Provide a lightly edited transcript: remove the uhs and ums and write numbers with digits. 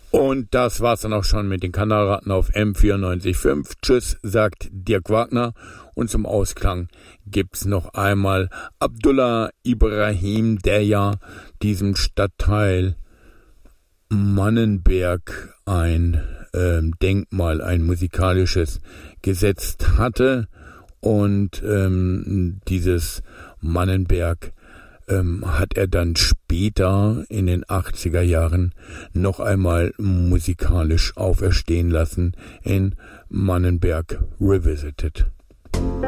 Und das war's dann auch schon mit den Kanalratten auf M94.5. Tschüss, sagt Dirk Wagner. Und zum Ausklang gibt's noch einmal Abdullah Ibrahim, der ja diesem Stadtteil Mannenberg ein Denkmal, ein musikalisches gesetzt hatte. Und dieses Mannenberg hat er dann später in den 80er Jahren noch einmal musikalisch auferstehen lassen in Mannenberg Revisited.